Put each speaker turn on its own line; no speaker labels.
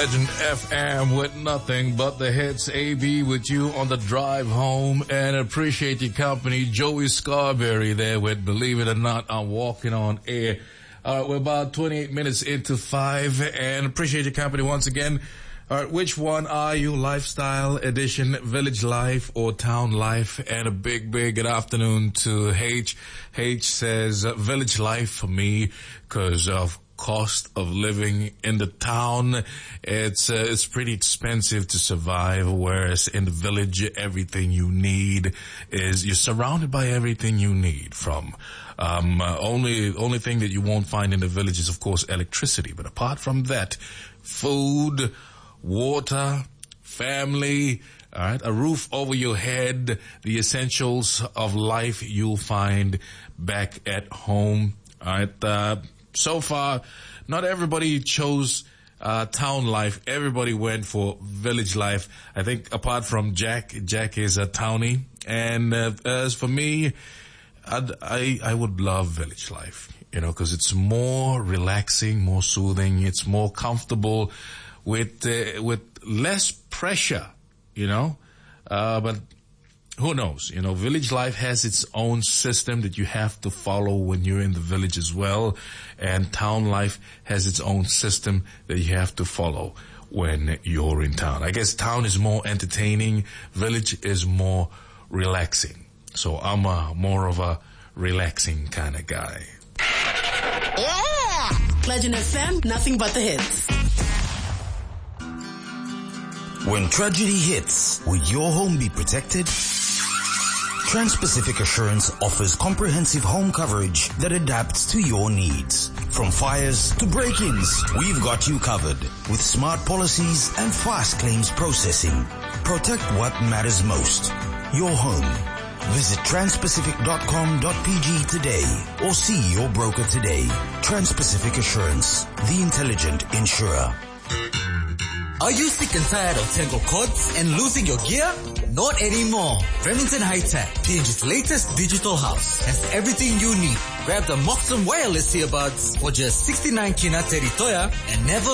Legend FM with nothing but the hits. AB with you on the drive home, and appreciate your company. Joey Scarberry there with Believe It or Not, I'm Walking on Air. We're about 28 minutes into 5, and appreciate your company once again. Which one are you? Lifestyle edition, village life or town life? And a big good afternoon to H. H says village life for me because of cost of living in the town. It's pretty expensive to survive, whereas in the village everything you need is, you're surrounded by everything you need. From only thing that you won't find in the village is of course electricity, but apart from that, food, water, family, all right, a roof over your head, the essentials of life you'll find back at home. All right, so far, not everybody chose town life. Everybody went for village life. I think apart from Jack. Jack is a townie. And as for me, I would love village life, you know, because it's more relaxing, more soothing. It's more comfortable with less pressure, you know. But who knows? You know, village life has its own system that you have to follow when you're in the village as well. And town life has its own system that you have to follow when you're in town. I guess town is more entertaining. Village is more relaxing. So I'm more of a relaxing kind of guy.
Yeah! Legend FM, nothing but the hits.
When tragedy hits, will your home be protected? Trans-Pacific Assurance offers comprehensive home coverage that adapts to your needs. From fires to break-ins, we've got you covered with smart policies and fast claims processing. Protect what matters most, your home. Visit transpacific.com.pg today or see your broker today. Trans-Pacific Assurance, the intelligent insurer.
Are you sick and tired of tangled cords and losing your gear? Not anymore. Remington High Tech, PNG's latest digital house, has everything you need. Grab the Moxon wireless earbuds for just 69 kina teritoya and never